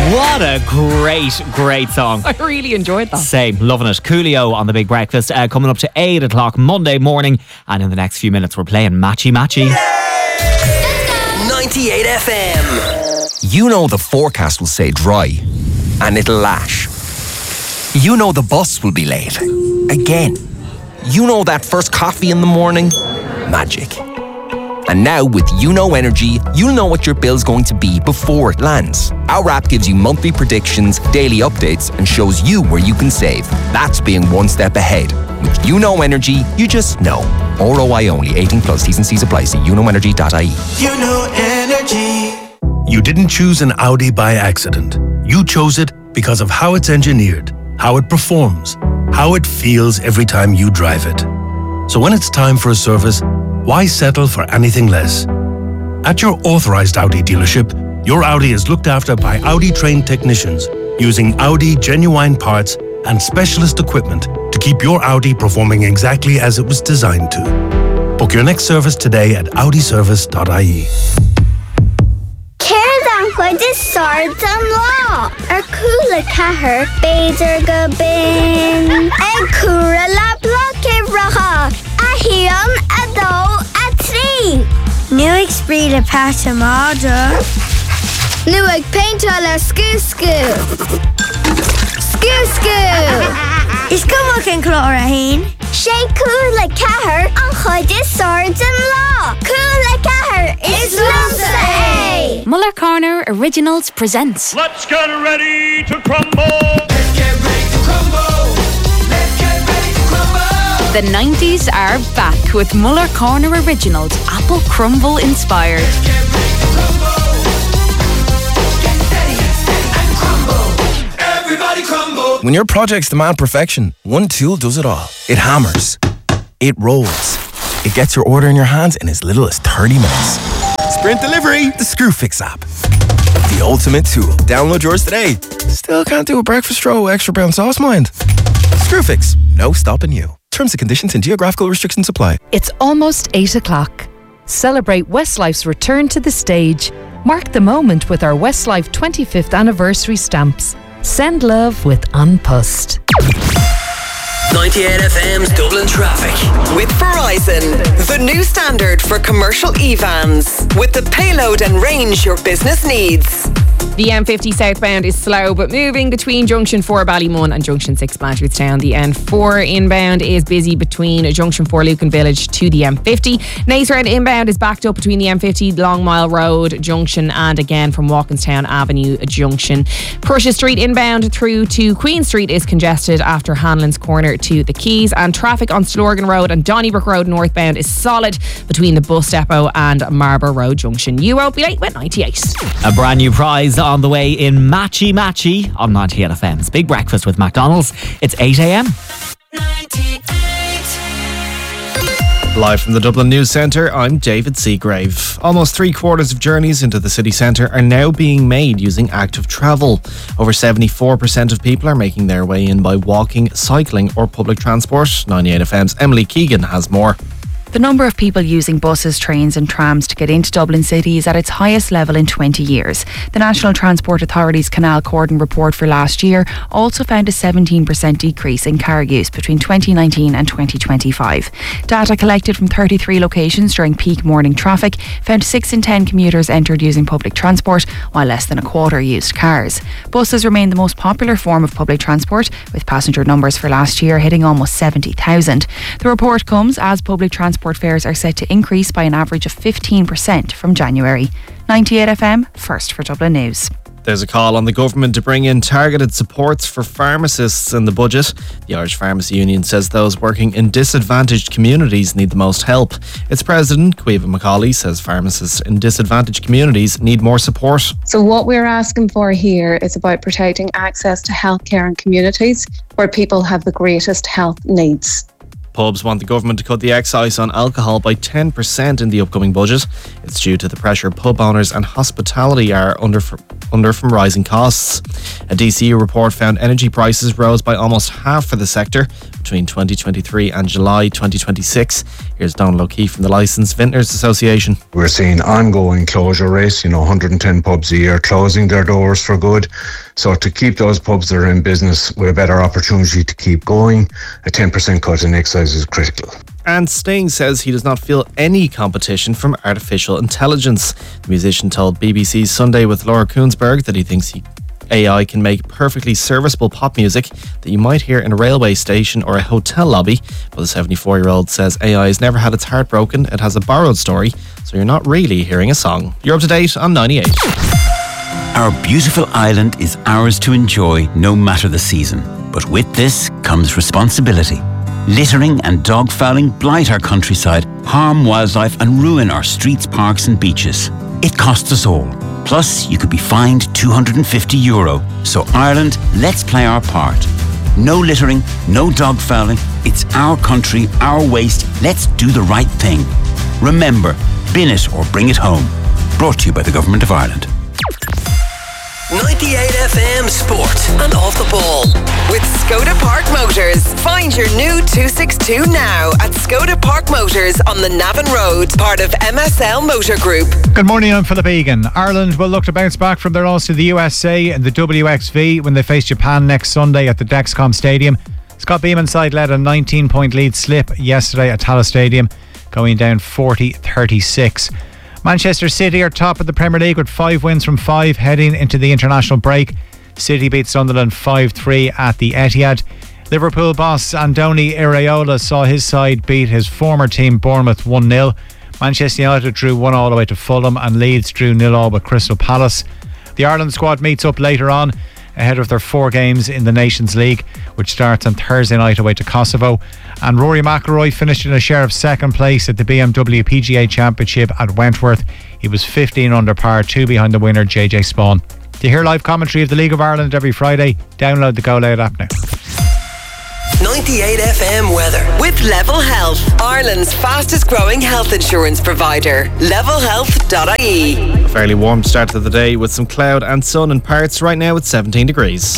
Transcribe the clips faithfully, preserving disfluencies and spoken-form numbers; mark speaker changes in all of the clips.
Speaker 1: What a great, great song.
Speaker 2: I really enjoyed that.
Speaker 1: Same, loving it. Coolio on The Big Breakfast, uh, coming up to eight o'clock Monday morning. And in the next few minutes, we're playing Matchy Matchy.
Speaker 3: ninety-eight F M. You know the forecast will say dry, and it'll lash. You know the bus will be late. Again. You know that first coffee in the morning? Magic. And now with YouKnow Energy, you'll know what your bill's going to be before it lands. Our app gives you monthly predictions, daily updates, and shows you where you can save. That's being one step ahead. With YouKnow Energy, you just know. R O I only. eighteen plus. T's and C's apply. See you know energy dot I E.
Speaker 4: YouKnow Energy.
Speaker 5: You didn't choose an Audi by accident. You chose it because of how it's engineered, how it performs, how it feels every time you drive it. So when it's time for a service, why settle for anything less? At your authorized Audi dealership, your Audi is looked after by Audi-trained technicians using Audi genuine parts and specialist equipment to keep your Audi performing exactly as it was designed to. Book your next service today at audi service dot I E.
Speaker 6: Chuid is swords and law. Ar coola cahar, beidir go bin. Ag cura la bloke raha. A hian, a do, a tri. Nu ag spree a pata mada. Nu ag paint all a skoo skoo. Skoo skoo. Is come can clor a heen? She coola cahar, an chuid is swords and law. Coola cahar is lumsa.
Speaker 7: Muller Corner Originals presents
Speaker 8: Let's get ready to crumble.
Speaker 4: Let's get ready to crumble. Let's get ready to crumble.
Speaker 7: The nineties are back with Muller Corner Originals, Apple Crumble inspired.
Speaker 4: Let's get ready to crumble. Get steady, steady and crumble. Everybody crumble.
Speaker 3: When your projects demand perfection, one tool does it all. It hammers. It rolls. It gets your order in your hands in as little as thirty minutes. Sprint Delivery, the Screwfix app. The ultimate tool. Download yours today. Still can't do a breakfast roll with extra brown sauce, mind? Screwfix, no stopping you. Terms and conditions and geographical restrictions apply.
Speaker 9: It's almost eight o'clock. Celebrate Westlife's return to the stage. Mark the moment with our Westlife twenty-fifth anniversary stamps. Send love with An Post.
Speaker 3: ninety-eight F M's Dublin Traffic.
Speaker 10: With Verizon, the new standard for commercial E vans. With the payload and range your business needs.
Speaker 2: The M fifty southbound is slow but moving between Junction four Ballymun and Junction six Blanchardstown. The N four inbound is busy between Junction four Lucan Village to the M fifty. Naceround inbound is backed up between the M fifty Long Mile Road Junction and again from Walkinstown Avenue Junction. Prussia Street inbound through to Queen Street is congested after Hanlon's Corner to the Quays, and traffic on Stillorgan Road and Donnybrook Road northbound is solid between the bus depot and Marlborough Road Junction. You won't be late with ninety-eight.
Speaker 1: A brand new prize on the way in Matchy Matchy on ninety-eight F M's Big Breakfast with McDonald's. It's eight a.m.
Speaker 11: Live from the Dublin News Centre, I'm David Seagrave. Almost three quarters of journeys into the city centre are now being made using active travel. Over seventy-four percent of people are making their way in by walking, cycling or public transport. ninety-eight F M's Emily Keegan has more.
Speaker 12: The number of people using buses, trains and trams to get into Dublin City is at its highest level in twenty years. The National Transport Authority's Canal Cordon report for last year also found a seventeen percent decrease in car use between twenty nineteen and twenty twenty-five. Data collected from thirty-three locations during peak morning traffic found six in ten commuters entered using public transport, while less than a quarter used cars. Buses remain the most popular form of public transport, with passenger numbers for last year hitting almost seventy thousand. The report comes as public transport fares are set to increase by an average of fifteen percent from January. ninety-eight F M, first for Dublin News.
Speaker 11: There's a call on the government to bring in targeted supports for pharmacists in the budget. The Irish Pharmacy Union says those working in disadvantaged communities need the most help. Its president, Caoimhe Macaulay, says pharmacists in disadvantaged communities need more support.
Speaker 13: So what we're asking for here is about protecting access to healthcare in communities where people have the greatest health needs.
Speaker 11: Pubs want the government to cut the excise on alcohol by ten percent in the upcoming budget. It's due to the pressure pub owners and hospitality are under for, under from rising costs. A D C U report found energy prices rose by almost half for the sector between twenty twenty-three and July twenty twenty-six. Here's Donald O'Keefe from the Licensed Vintners Association.
Speaker 14: We're seeing ongoing closure rates, you know, one hundred ten pubs a year closing their doors for good. So to keep those pubs that are in business with a better opportunity to keep going, a ten percent cut in excise is critical.
Speaker 11: And Sting says he does not feel any competition from artificial intelligence. The musician told B B C's Sunday with Laura Koonsberg that he thinks he A I can make perfectly serviceable pop music that you might hear in a railway station or a hotel lobby. But the seventy-four-year-old says A I has never had its heart broken. It has a borrowed story, so you're not really hearing a song. You're up to date on ninety-eight.
Speaker 15: Our beautiful island is ours to enjoy no matter the season. But with this comes responsibility. Littering and dog fouling blight our countryside, harm wildlife and ruin our streets, parks and beaches. It costs us all. Plus, you could be fined two hundred fifty euro. So Ireland, let's play our part. No littering, no dog fouling. It's our country, our waste. Let's do the right thing. Remember, bin it or bring it home. Brought to you by the Government of Ireland.
Speaker 10: ninety-eight F M Sport and Off the Ball with Skoda Park Motors. Find your new two sixty-two now at Skoda Park Motors on the Navan Road, part of M S L Motor Group.
Speaker 16: Good morning, I'm Philip Egan. Ireland will look to bounce back from their loss to the U S A in the W X V when they face Japan next Sunday at the Dexcom Stadium. Scott Beeman's side led a nineteen point lead slip yesterday at Tallaght Stadium, going down forty thirty-six. Manchester City are top of the Premier League with five wins from five heading into the international break. City beat Sunderland five three at the Etihad. Liverpool boss Andoni Iraola saw his side beat his former team Bournemouth one nil. Manchester United drew one all the way to Fulham and Leeds drew nil all with Crystal Palace. The Ireland squad meets up later on ahead of their four games in the Nations League, which starts on Thursday night away to Kosovo. And Rory McIlroy finished in a share of second place at the B M W P G A Championship at Wentworth. He was fifteen under par, two behind the winner J J Spawn. To hear live commentary of the League of Ireland every Friday, download the Go Loud app now.
Speaker 10: ninety-eight F M weather with Level Health, Ireland's fastest growing health insurance provider. level health dot I E.
Speaker 11: A fairly warm start to the day with some cloud and sun in parts. Right now it's seventeen degrees.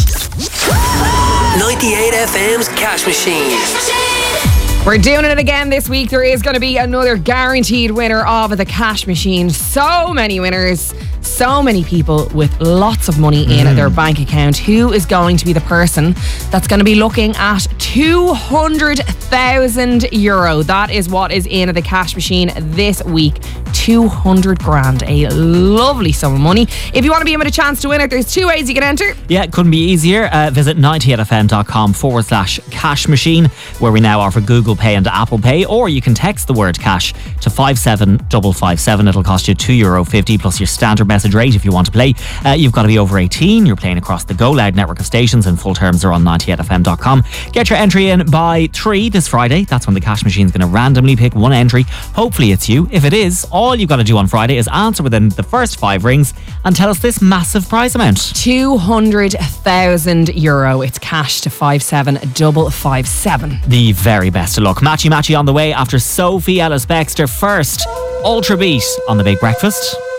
Speaker 10: ninety-eight F M's Cash Machine.
Speaker 2: We're doing it again this week. There is going to be another guaranteed winner of the Cash Machine. So many winners, so many people with lots of money in mm. their bank account. Who is going to be the person that's going to be looking at two hundred thousand euro? That is what is in the Cash Machine this week. two hundred grand. A lovely sum of money. If you want to be in with a chance to win it, there's two ways you can enter.
Speaker 1: Yeah, it couldn't be easier. Uh, visit ninety-eight F M dot com forward slash cash machine, where we now offer Google Pay and Apple Pay, or you can text the word cash to five seven five five seven. It'll cost you two euro fifty plus your standard message rate if you want to play. Uh, you've got to be over eighteen. You're playing across the Go Loud network of stations, and full terms are on ninety-eight F M dot com. Get your entry in by three this Friday. That's when the Cash Machine's going to randomly pick one entry. Hopefully it's you. If it is, all you've got to do on Friday is answer within the first five rings and tell us this massive prize amount.
Speaker 2: two hundred thousand euro. It's cash to five seven five five seven.
Speaker 1: The very best of luck. Matchy Matchy on the way after Sophie Ellis Bextor. First, Ultra Beat on the Big Breakfast.